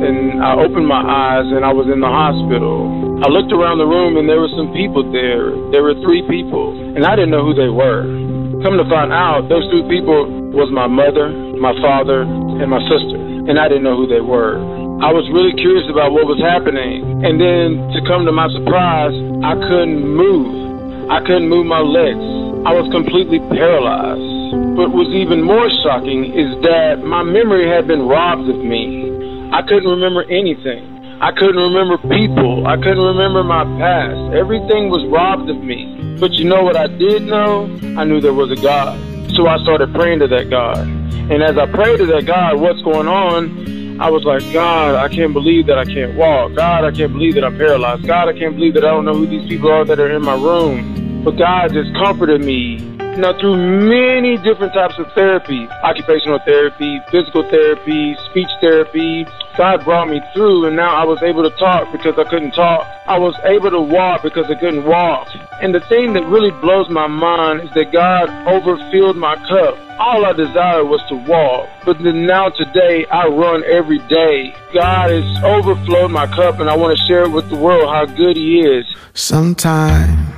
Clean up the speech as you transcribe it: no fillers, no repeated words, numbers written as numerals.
and I opened my eyes and I was in the hospital. I looked around the room and there were some people there. There were 3 people, and I didn't know who they were. Come to find out, those 3 people was my mother, my father, and my sister, and I didn't know who they were. I was really curious about what was happening, and then to come to my surprise, I couldn't move. I couldn't move my legs. I was completely paralyzed. What was even more shocking is that my memory had been robbed of me. I couldn't remember anything. I couldn't remember people. I couldn't remember my past. Everything was robbed of me. But you know what I did know? I knew there was a God. So I started praying to that God. And as I prayed to that God, what's going on? I was like, God, I can't believe that I can't walk. God, I can't believe that I'm paralyzed. God, I can't believe that I don't know who these people are that are in my room. But God just comforted me. Now, through many different types of therapies, occupational therapy, physical therapy, speech therapy, God brought me through, and now I was able to talk because I couldn't talk. I was able to walk because I couldn't walk. And the thing that really blows my mind is that God overfilled my cup. All I desired was to walk. But then now today, I run every day. God has overflowed my cup, and I want to share it with the world how good He is. Sometimes